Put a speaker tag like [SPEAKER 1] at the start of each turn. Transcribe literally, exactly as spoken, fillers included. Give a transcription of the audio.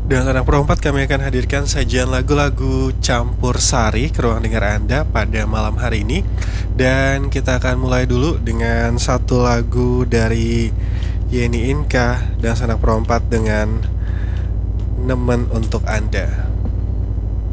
[SPEAKER 1] Dengan Anak Perempat kami akan hadirkan sajian lagu-lagu campur sari ke ruang dengar Anda pada malam hari ini. Dan kita akan mulai dulu dengan satu lagu dari Yeni Inka dan Sanak Perempat dengan Nemen Untuk Anda.